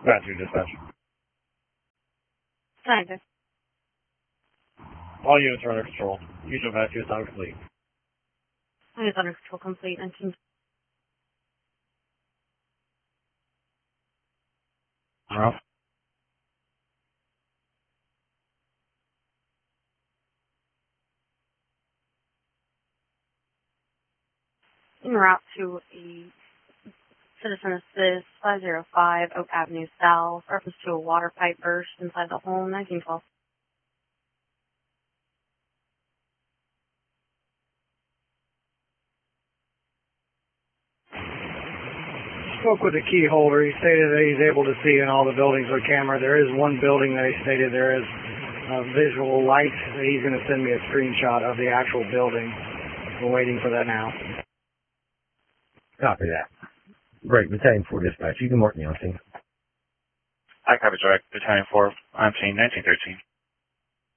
Matthew dispatch. Scientist. All units are under control. Use of Matthew is not complete. Units under control complete. And Route. en route to a Citizen Assist 505 Oak Avenue South. Reference to a water pipe burst inside the home, 1912. Spoke with the key holder. He stated that he's able to see in all the buildings with camera. There is one building that he stated there is visual light. He's going to send me a screenshot of the actual building. We're waiting for that now. Copy that. Great, Battalion 4 dispatch. You can mark me on scene. I copy direct, Battalion 4, on scene 1913.